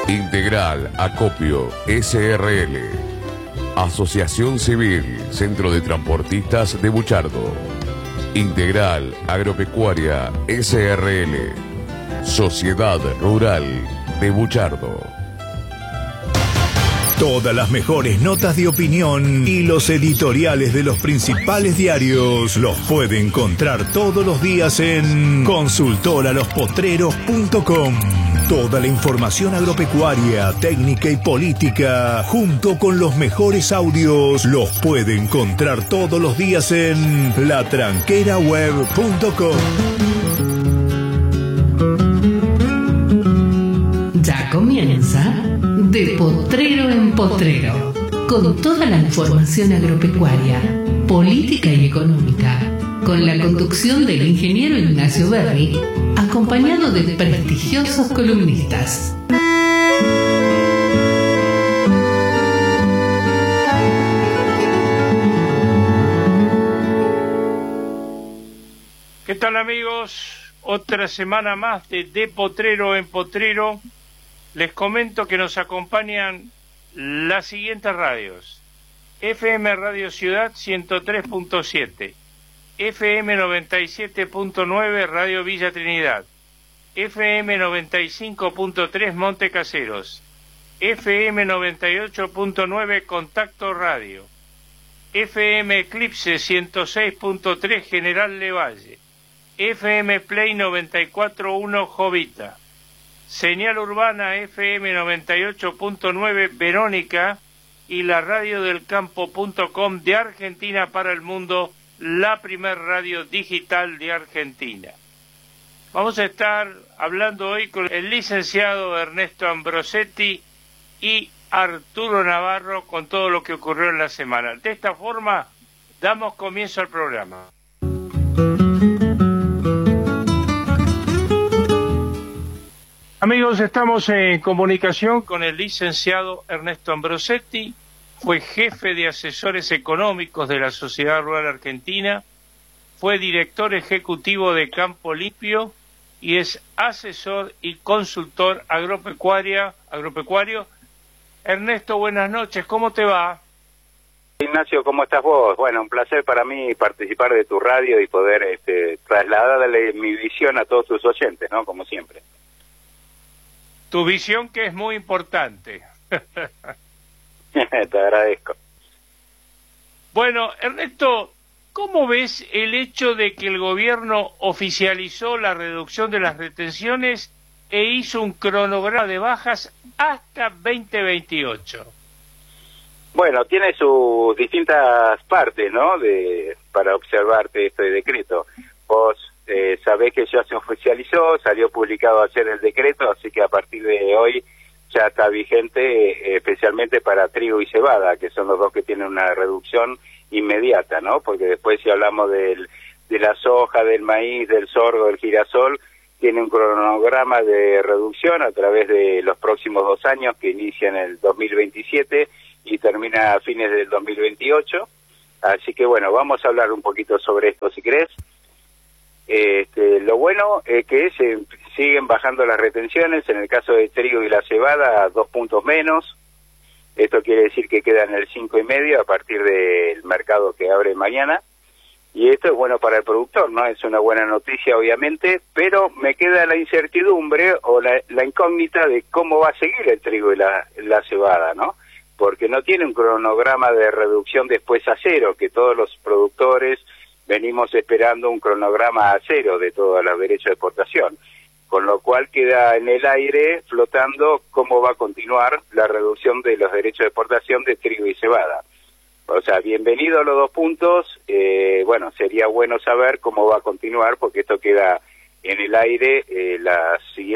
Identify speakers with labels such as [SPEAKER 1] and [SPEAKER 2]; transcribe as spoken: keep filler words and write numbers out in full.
[SPEAKER 1] Integral Acopio S R L. Asociación Civil Centro de Transportistas de Buchardo. Integral Agropecuaria S R L. Sociedad Rural de Buchardo.
[SPEAKER 2] Todas las mejores notas de opinión y los editoriales de los principales diarios los puede encontrar todos los días en consultor a los potreros punto com. Toda la información agropecuaria, técnica y política, junto con los mejores audios, los puede encontrar todos los días en la tranquera web punto com.
[SPEAKER 3] Ya comienza De Potrero en Potrero, con toda la información agropecuaria, política y económica, con la conducción del ingeniero Ignacio Berri, acompañado de prestigiosos columnistas.
[SPEAKER 4] ¿Qué tal, amigos? Otra semana más de De Potrero en Potrero. Les comento que nos acompañan las siguientes radios: F M Radio Ciudad ciento tres punto siete, F M noventa y siete punto nueve Radio Villa Trinidad, F M noventa y cinco punto tres Monte Caseros, F M noventa y ocho punto nueve Contacto Radio, F M Eclipse ciento seis punto tres General Levalle, F M Play noventa y cuatro punto uno Jovita, Señal Urbana F M noventa y ocho punto nueve Verónica y la radio del campo punto com de Argentina para el mundo, la primer radio digital de Argentina. Vamos a estar hablando hoy con el licenciado Ernesto Ambrosetti y Arturo Navarro con todo lo que ocurrió en la semana. De esta forma damos comienzo al programa. Amigos, estamos en comunicación con el licenciado Ernesto Ambrosetti. Fue jefe de asesores económicos de la Sociedad Rural Argentina, fue director ejecutivo de Campo Limpio y es asesor y consultor agropecuaria, agropecuario. Ernesto, buenas noches, ¿cómo te va?
[SPEAKER 5] Ignacio, ¿cómo estás vos? Bueno, un placer para mí participar de tu radio y poder este, trasladarle mi visión a todos tus oyentes, ¿no? Como siempre.
[SPEAKER 4] Tu visión, que es muy importante.
[SPEAKER 5] Te agradezco.
[SPEAKER 4] Bueno, Ernesto, ¿cómo ves el hecho de que el gobierno oficializó la reducción de las retenciones e hizo un cronograma de bajas hasta veinte veintiocho?
[SPEAKER 5] Bueno, tiene sus distintas partes, ¿no? De para observarte este decreto. Vos eh, sabés que ya se oficializó, salió publicado ayer el decreto, así que a partir de hoy ya está vigente, eh, especialmente para trigo y cebada, que son los dos que tienen una reducción inmediata, ¿no? Porque después, si hablamos del, de la soja, del maíz, del sorgo, del girasol, tiene un cronograma de reducción a través de los próximos dos años, que inicia en el dos mil veintisiete y termina a fines del dos mil veintiocho. Así que bueno, vamos a hablar un poquito sobre esto, si querés. Este, lo bueno es que se siguen bajando las retenciones, en el caso de trigo y la cebada, a dos puntos menos. Esto quiere decir que queda en el cinco y medio a partir del mercado que abre mañana. Y esto es bueno para el productor, ¿no? Es una buena noticia, obviamente, pero me queda la incertidumbre o la, la incógnita de cómo va a seguir el trigo y la, la cebada, ¿no? Porque no tiene un cronograma de reducción después a cero, que todos los productores venimos esperando un cronograma a cero de todos los derechos de exportación, con lo cual queda en el aire flotando cómo va a continuar la reducción de los derechos de exportación de trigo y cebada. O sea, bienvenido a los dos puntos, eh, bueno, sería bueno saber cómo va a continuar, porque esto queda en el aire eh, la siguiente